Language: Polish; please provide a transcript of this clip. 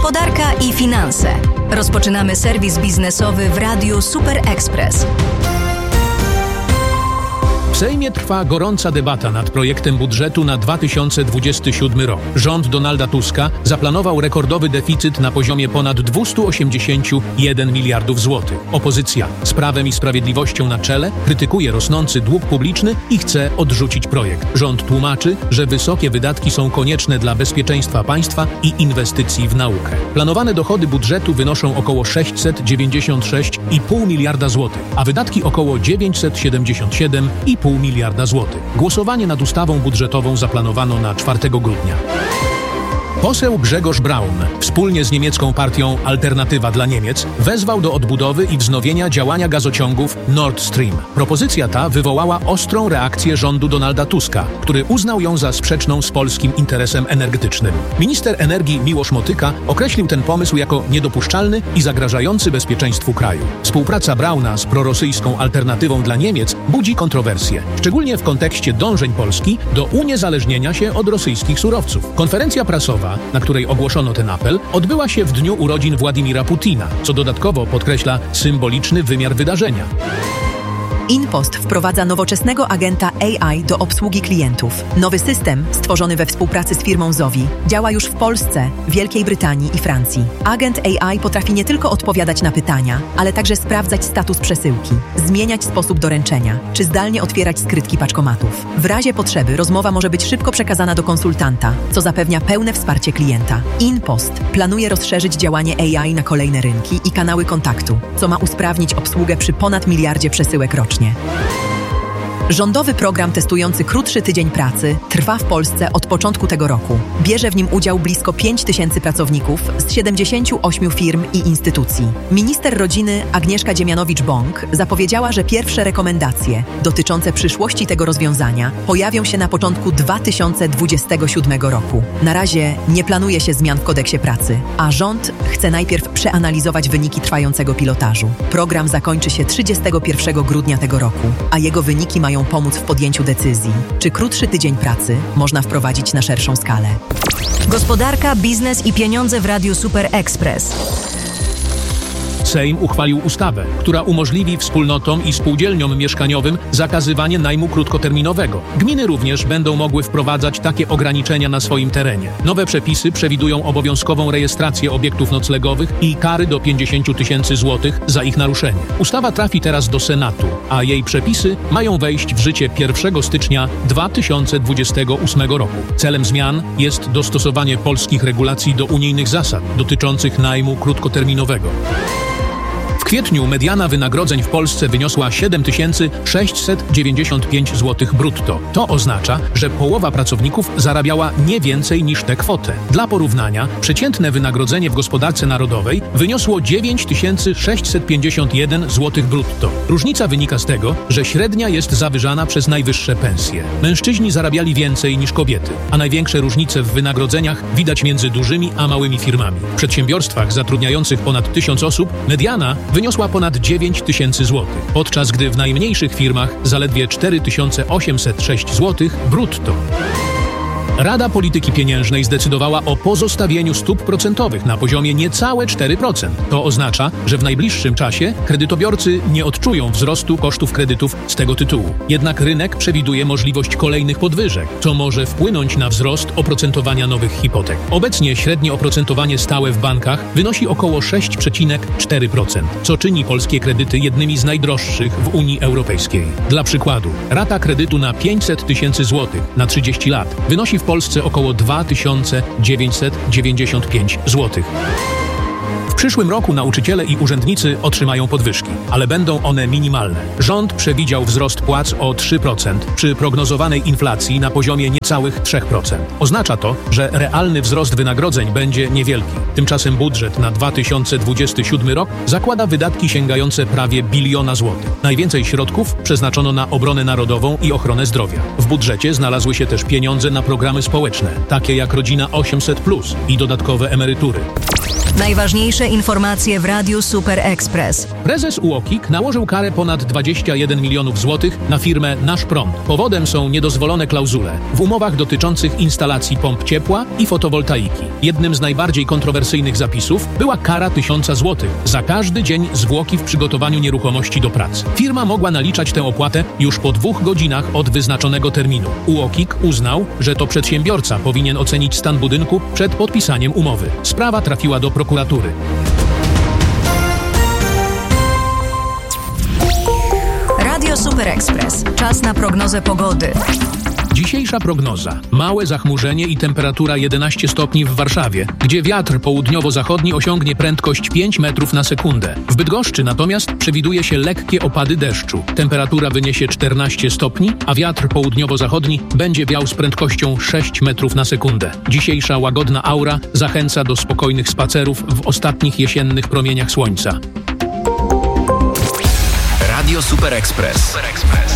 Gospodarka i finanse. Rozpoczynamy serwis biznesowy w Radiu Super Express. W Sejmie trwa gorąca debata nad projektem budżetu na 2027 rok. Rząd Donalda Tuska zaplanował rekordowy deficyt na poziomie ponad 281 miliardów złotych. Opozycja z Prawem i Sprawiedliwością na czele krytykuje rosnący dług publiczny i chce odrzucić projekt. Rząd tłumaczy, że wysokie wydatki są konieczne dla bezpieczeństwa państwa i inwestycji w naukę. Planowane dochody budżetu wynoszą około 696,5 miliarda złotych, a wydatki około 977,5 miliarda złotych. Głosowanie nad ustawą budżetową zaplanowano na 4 grudnia. Poseł Grzegorz Braun, wspólnie z niemiecką partią Alternatywa dla Niemiec, wezwał do odbudowy i wznowienia działania gazociągów Nord Stream. Propozycja ta wywołała ostrą reakcję rządu Donalda Tuska, który uznał ją za sprzeczną z polskim interesem energetycznym. Minister energii Miłosz Motyka określił ten pomysł jako niedopuszczalny i zagrażający bezpieczeństwu kraju. Współpraca Brauna z prorosyjską Alternatywą dla Niemiec budzi kontrowersje, szczególnie w kontekście dążeń Polski do uniezależnienia się od rosyjskich surowców. Konferencja prasowa, na której ogłoszono ten apel, odbyła się w dniu urodzin Władimira Putina, co dodatkowo podkreśla symboliczny wymiar wydarzenia. InPost wprowadza nowoczesnego agenta AI do obsługi klientów. Nowy system, stworzony we współpracy z firmą Zowi, działa już w Polsce, Wielkiej Brytanii i Francji. Agent AI potrafi nie tylko odpowiadać na pytania, ale także sprawdzać status przesyłki, zmieniać sposób doręczenia, czy zdalnie otwierać skrytki paczkomatów. W razie potrzeby rozmowa może być szybko przekazana do konsultanta, co zapewnia pełne wsparcie klienta. InPost planuje rozszerzyć działanie AI na kolejne rynki i kanały kontaktu, co ma usprawnić obsługę przy ponad miliardzie przesyłek rocznie. Rządowy program testujący krótszy tydzień pracy trwa w Polsce od początku tego roku. Bierze w nim udział blisko 5 tysięcy pracowników z 78 firm i instytucji. Minister rodziny Agnieszka Dziemianowicz-Bąk zapowiedziała, że pierwsze rekomendacje dotyczące przyszłości tego rozwiązania pojawią się na początku 2027 roku. Na razie nie planuje się zmian w kodeksie pracy, a rząd chce najpierw przeanalizować wyniki trwającego pilotażu. Program zakończy się 31 grudnia tego roku, a jego wyniki mają pomóc w podjęciu decyzji, czy krótszy tydzień pracy można wprowadzić na szerszą skalę. Gospodarka, biznes i pieniądze w Radiu Super Express. Sejm uchwalił ustawę, która umożliwi wspólnotom i spółdzielniom mieszkaniowym zakazywanie najmu krótkoterminowego. Gminy również będą mogły wprowadzać takie ograniczenia na swoim terenie. Nowe przepisy przewidują obowiązkową rejestrację obiektów noclegowych i kary do 50 tysięcy złotych za ich naruszenie. Ustawa trafi teraz do Senatu, a jej przepisy mają wejść w życie 1 stycznia 2028 roku. Celem zmian jest dostosowanie polskich regulacji do unijnych zasad dotyczących najmu krótkoterminowego. W kwietniu mediana wynagrodzeń w Polsce wyniosła 7695 zł brutto. To oznacza, że połowa pracowników zarabiała nie więcej niż tę kwotę. Dla porównania, przeciętne wynagrodzenie w gospodarce narodowej wyniosło 9651 zł brutto. Różnica wynika z tego, że średnia jest zawyżana przez najwyższe pensje. Mężczyźni zarabiali więcej niż kobiety, a największe różnice w wynagrodzeniach widać między dużymi a małymi firmami. W przedsiębiorstwach zatrudniających ponad 1000 osób mediana wyniosła ponad 9 tysięcy złotych, podczas gdy w najmniejszych firmach zaledwie 4806 zł brutto. Rada Polityki Pieniężnej zdecydowała o pozostawieniu stóp procentowych na poziomie niecałe 4%. To oznacza, że w najbliższym czasie kredytobiorcy nie odczują wzrostu kosztów kredytów z tego tytułu. Jednak rynek przewiduje możliwość kolejnych podwyżek, co może wpłynąć na wzrost oprocentowania nowych hipotek. Obecnie średnie oprocentowanie stałe w bankach wynosi około 6,4%, co czyni polskie kredyty jednymi z najdroższych w Unii Europejskiej. Dla przykładu, rata kredytu na 500 tysięcy złotych na 30 lat wynosi w Polsce około 2995 zł. W przyszłym roku nauczyciele i urzędnicy otrzymają podwyżki, ale będą one minimalne. Rząd przewidział wzrost płac o 3% przy prognozowanej inflacji na poziomie niecałych 3%. Oznacza to, że realny wzrost wynagrodzeń będzie niewielki. Tymczasem budżet na 2027 rok zakłada wydatki sięgające prawie 1 biliona złotych. Najwięcej środków przeznaczono na obronę narodową i ochronę zdrowia. W budżecie znalazły się też pieniądze na programy społeczne, takie jak Rodzina 800+ i dodatkowe emerytury. Najważniejsze informacje w Radiu Super Express. Prezes UOKiK nałożył karę ponad 21 milionów złotych na firmę Nasz Prąd. Powodem są niedozwolone klauzule w umowach dotyczących instalacji pomp ciepła i fotowoltaiki. Jednym z najbardziej kontrowersyjnych zapisów była kara 1000 złotych za każdy dzień zwłoki w przygotowaniu nieruchomości do prac. Firma mogła naliczać tę opłatę już po 2 godzinach od wyznaczonego terminu. UOKiK uznał, że to przedsiębiorca powinien ocenić stan budynku przed podpisaniem umowy. Sprawa trafiła do prokuratury. Radio Super Express. Czas na prognozę pogody. Dzisiejsza prognoza. Małe zachmurzenie i temperatura 11 stopni w Warszawie, gdzie wiatr południowo-zachodni osiągnie prędkość 5 metrów na sekundę. W Bydgoszczy natomiast przewiduje się lekkie opady deszczu. Temperatura wyniesie 14 stopni, a wiatr południowo-zachodni będzie wiał z prędkością 6 metrów na sekundę. Dzisiejsza łagodna aura zachęca do spokojnych spacerów w ostatnich jesiennych promieniach słońca. Radio Super Express.